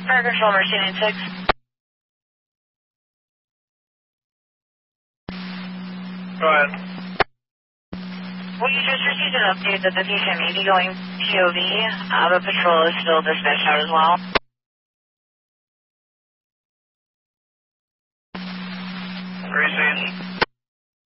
Fire Control, Mercy 96. Go ahead. We just received an update that the patient may be going POV. The patrol is still dispatched out as well. Where are you seeing?